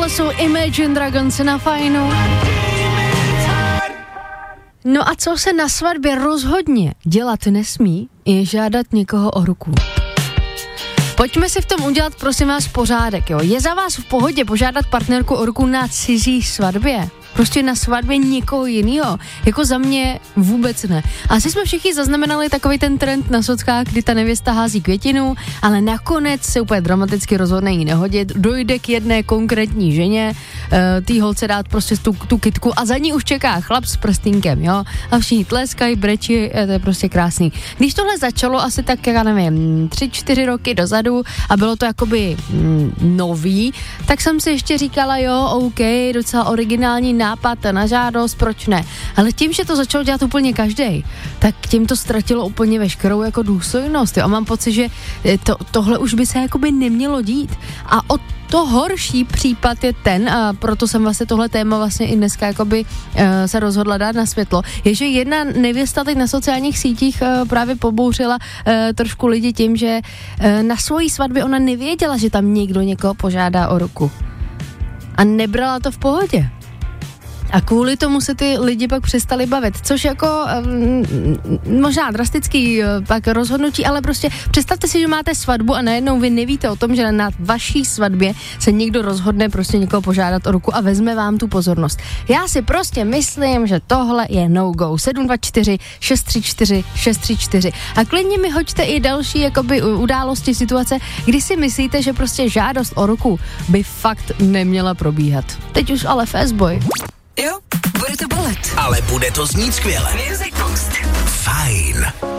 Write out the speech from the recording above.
tohle jsou Imagine Dragons na Fajnu. No a co se na svatbě rozhodně dělat nesmí, je žádat někoho o ruku. Pojďme si v tom udělat, prosím vás, pořádek, jo. Je za vás v pohodě požádat partnerku o ruku na cizí svatbě? Prostě na svatbě někoho jinýho. Jako za mě vůbec ne. Asi jsme všichni zaznamenali takový ten trend na sockách, kdy ta nevěsta hází květinu, ale nakonec se úplně dramaticky rozhodne jí nehodit. Dojde k jedné konkrétní ženě, tý holce dát prostě tu kytku a za ní už čeká chlap s prstínkem, jo. A všichni tleskají, brečí, to je prostě krásný. Když tohle začalo asi tak, já nevím, 3-4 roky dozadu a bylo to jakoby nový, tak jsem si ještě říkala, jo, OK, docela originální nápad na žádost, proč ne? Ale tím, že to začal dělat úplně každej, tak tím to ztratilo úplně veškerou jako důstojnost, jo? A mám pocit, že tohle už by se jakoby nemělo dít. A o to horší případ je ten, a proto jsem vlastně tohle téma vlastně i dneska jakoby se rozhodla dát na světlo, je, že jedna nevěsta teď na sociálních sítích právě pobouřila trošku lidi tím, že na svojí svatbě ona nevěděla, že tam někdo někoho požádá o ruku. A nebrala to v pohodě. A kvůli tomu se ty lidi pak přestali bavit, což jako možná drastický pak rozhodnutí, ale prostě představte si, že máte svatbu a najednou vy nevíte o tom, že na vaší svatbě se někdo rozhodne prostě někoho požádat o ruku a vezme vám tu pozornost. Já si prostě myslím, že tohle je no-go. 724 634 634. A klidně mi hoďte i další jakoby události, situace, kdy si myslíte, že prostě žádost o ruku by fakt neměla probíhat. Teď už ale fastboy. Jo, bude to bolet. Ale bude to znít skvěle. Music Box. Fajn.